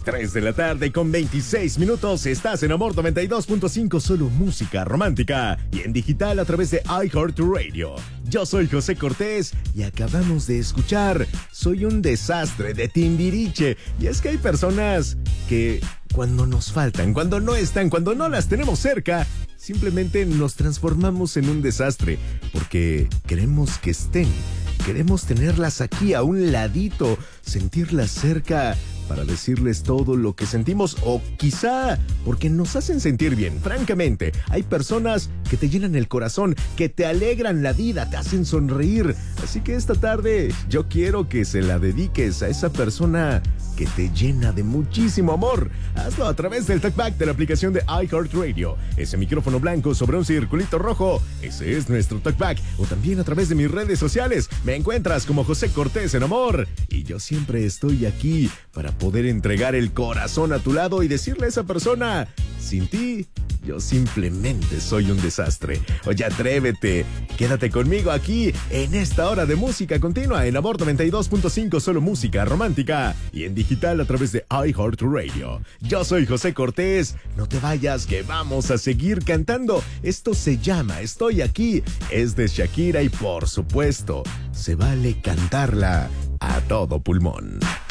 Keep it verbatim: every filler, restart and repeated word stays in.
tres de la tarde con veintiséis minutos. Estás en Amor noventa y dos punto cinco, solo música romántica. Y en digital a través de iHeartRadio. Yo soy José Cortés y acabamos de escuchar Soy un desastre de Timbiriche. Y es que hay personas que cuando nos faltan, cuando no están, cuando no las tenemos cerca, simplemente nos transformamos en un desastre. Porque queremos que estén. Queremos tenerlas aquí a un ladito, sentirlas cerca para decirles todo lo que sentimos o quizá porque nos hacen sentir bien. Francamente, hay personas que te llenan el corazón, que te alegran la vida, te hacen sonreír. Así que esta tarde yo quiero que se la dediques a esa persona que te llena de muchísimo amor. Hazlo a través del talkback de la aplicación de iHeartRadio. Ese micrófono blanco sobre un circulito rojo, ese es nuestro talkback. O también a través de mis redes sociales. Me encuentras como José Cortés en Amor. Y yo siempre estoy aquí para poder entregar el corazón a tu lado y decirle a esa persona: sin ti, yo simplemente soy un desastre. Oye, atrévete, quédate conmigo aquí en esta hora de música continua en Amor noventa y dos punto cinco, solo música romántica y en digital a través de iHeartRadio. Yo soy José Cortés, no te vayas que vamos a seguir cantando. Esto se llama Estoy Aquí, es de Shakira y por supuesto, se vale cantarla a todo pulmón.